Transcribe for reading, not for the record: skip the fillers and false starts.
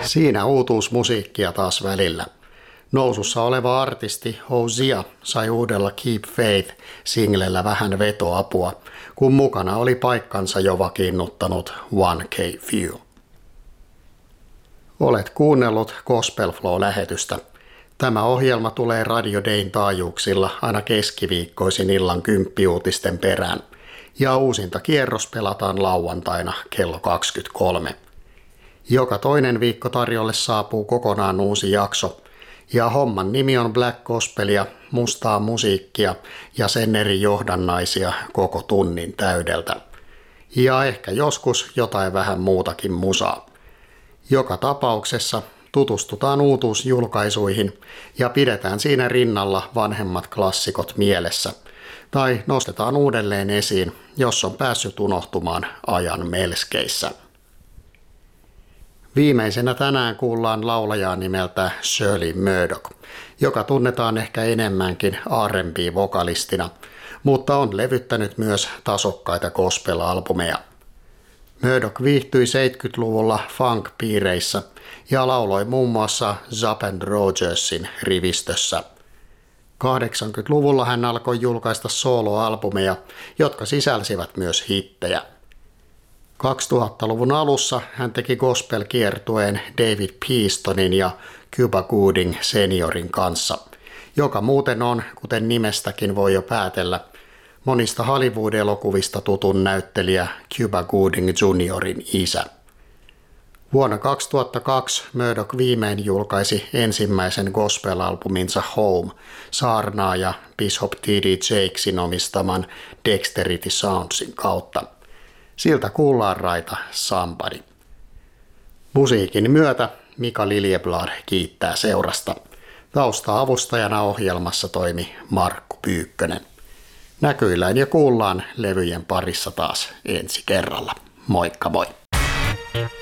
Siinä uutuusmusiikkia taas välillä. Nousussa oleva artisti Hosea sai uudella Keep Faith-singlellä vähän vetoapua, kun mukana oli paikkansa jo vakiinnuttanut 1K Phew. Olet kuunnellut Gospel Flow-lähetystä. Tämä ohjelma tulee Radio Dayn taajuuksilla aina keskiviikkoisin illan 10 uutisten perään, ja uusinta kierros pelataan lauantaina kello 23. Joka toinen viikko tarjolle saapuu kokonaan uusi jakso, ja homman nimi on Black Gospelia, mustaa musiikkia ja sen eri johdannaisia koko tunnin täydeltä. Ja ehkä joskus jotain vähän muutakin musaa. Joka tapauksessa tutustutaan uutuusjulkaisuihin ja pidetään siinä rinnalla vanhemmat klassikot mielessä. Tai nostetaan uudelleen esiin, jos on päässyt unohtumaan ajan melskeissä. Viimeisenä tänään kuullaan laulajaa nimeltä Shirley Murdock, joka tunnetaan ehkä enemmänkin R&B-vokalistina, mutta on levyttänyt myös tasokkaita gospel-albumeja. Murdock viihtyi 70-luvulla funk-piireissä ja lauloi muun muassa Zapp & Rogersin rivistössä. 80-luvulla hän alkoi julkaista soloalbumeja, jotka sisälsivät myös hittejä. 2000-luvun alussa hän teki gospel-kiertueen David Peastonin ja Cuba Gooding seniorin kanssa, joka muuten on, kuten nimestäkin voi jo päätellä, monista Hollywood-elokuvista tutun näyttelijä Cuba Gooding Juniorin isä. Vuonna 2002 Murdock viimein julkaisi ensimmäisen gospel-albuminsa Home saarnaaja Bishop T.D. Jakesin omistaman Dexterity Soundsin kautta. Siltä kuullaan raita Somebody. Musiikin myötä Mika Liljeblad kiittää seurasta. Tausta-avustajana ohjelmassa toimi Markku Pyykkönen. Näkyillään ja kuullaan levyjen parissa taas ensi kerralla. Moikka moi!